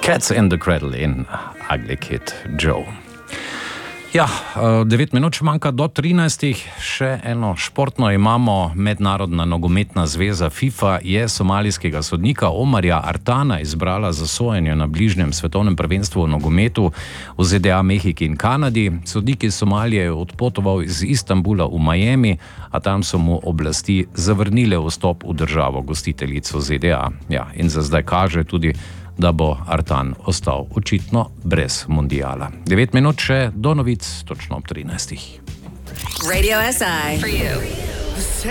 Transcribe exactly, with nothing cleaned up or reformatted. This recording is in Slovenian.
Cats in the Cradle in Ugly Kid Joe. Ja, devet minut še manjka do trinajstih, še eno športno imamo. Mednarodna nogometna zveza FIFA je somalijskega sodnika Omarja Artana izbrala za sojenje na bližnjem svetovnem prvenstvu v nogometu v Z D A, Mehiki in Kanadi. Sodnik iz Somalije je odpotoval iz Istanbula v Miami, a tam so mu oblasti zavrnile vstop v državo gostiteljico Z D A. Ja, in za zdaj kaže tudi, da bo Artan ostal očitno brez mundiala. devet minut še do novic, točno ob trinajstih. Radio S I for you.